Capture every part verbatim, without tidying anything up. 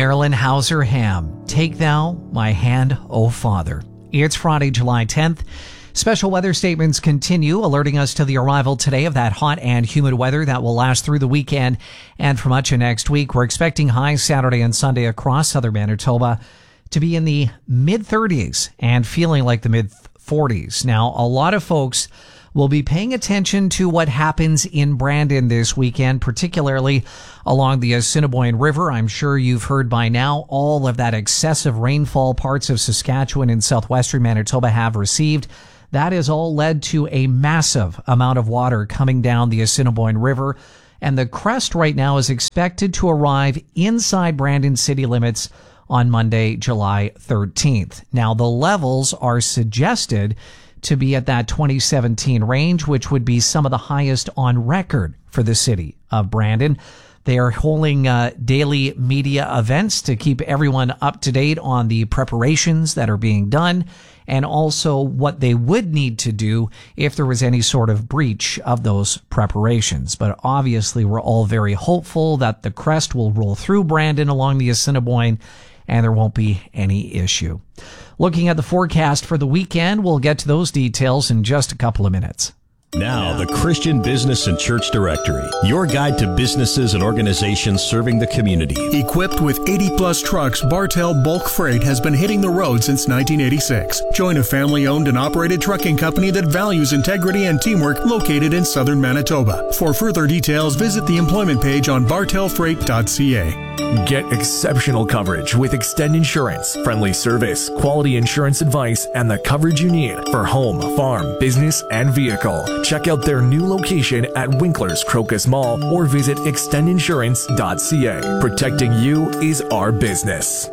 Marilyn Hauser Ham, Take Thou My Hand, O Father. It's Friday, July tenth. Special weather statements continue, alerting us to the arrival today of that hot and humid weather that will last through the weekend and for much of next week. We're expecting highs Saturday and Sunday across southern Manitoba to be in the mid thirties and feeling like the mid forties. Now, a lot of folks will be paying attention to what happens in Brandon this weekend, particularly along the Assiniboine River. I'm sure you've heard by now all of that excessive rainfall parts of Saskatchewan and southwestern Manitoba have received. That has all led to a massive amount of water coming down the Assiniboine River, and the crest right now is expected to arrive inside Brandon city limits on Monday, July thirteenth. Now, the levels are suggested to be at that twenty seventeen range, which would be some of the highest on record for the city of Brandon. They are holding uh, daily media events to keep everyone up to date on the preparations that are being done and also what they would need to do if there was any sort of breach of those preparations. But obviously, we're all very hopeful that the crest will roll through Brandon along the Assiniboine and there won't be any issue. Looking at the forecast for the weekend, we'll get to those details in just a couple of minutes. Now, the Christian Business and Church Directory, your guide to businesses and organizations serving the community. Equipped with eighty plus trucks, Bartel Bulk Freight has been hitting the road since nineteen eighty-six. Join a family-owned and operated trucking company that values integrity and teamwork, located in southern Manitoba. For further details, visit the employment page on bartel freight dot c a. Get exceptional coverage with Extend Insurance. Friendly service, quality insurance advice, and the coverage you need for home, farm, business, and vehicle. Check out their new location at Winkler's Crocus Mall or visit extend insurance dot c a. Protecting you is our business.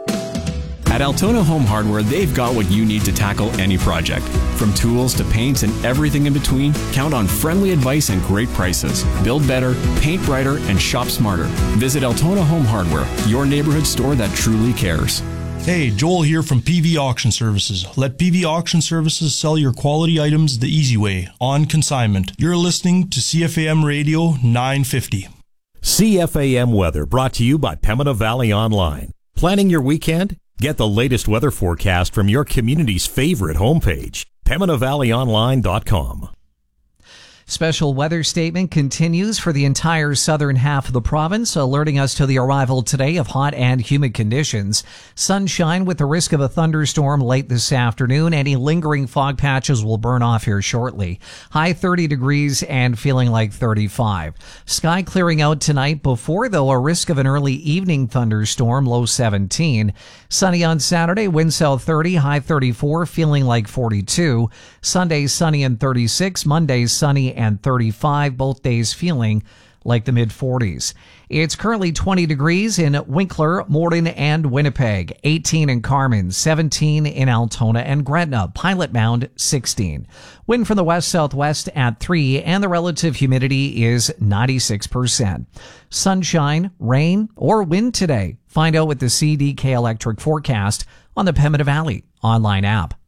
At Altona Home Hardware, they've got what you need to tackle any project. From tools to paints and everything in between, count on friendly advice and great prices. Build better, paint brighter, and shop smarter. Visit Altona Home Hardware, your neighborhood store that truly cares. Hey, Joel here from P V Auction Services. Let P V Auction Services sell your quality items the easy way, on consignment. You're listening to C F A M Radio nine fifty. C F A M Weather, brought to you by Pembina Valley Online. Planning your weekend? Get the latest weather forecast from your community's favorite homepage, pembina valley online dot com. Special weather statement continues for the entire southern half of the province, alerting us to the arrival today of hot and humid conditions. Sunshine with the risk of a thunderstorm late this afternoon. Any lingering fog patches will burn off here shortly. High thirty degrees and feeling like thirty-five. Sky clearing out tonight before, though, a risk of an early evening thunderstorm, low seventeen. Sunny on Saturday, wind south thirty, high thirty-four, feeling like forty-two. Sunday sunny and thirty-six. Monday sunny and thirty-five, both days feeling like the mid forties. It's currently twenty degrees in Winkler, Morden, and Winnipeg, eighteen in Carman, seventeen in Altona and Gretna, Pilot Mound sixteen. Wind from the west-southwest at three, and the relative humidity is ninety-six percent. Sunshine, rain, or wind today? Find out with the C D K Electric forecast on the Pembina Valley online app.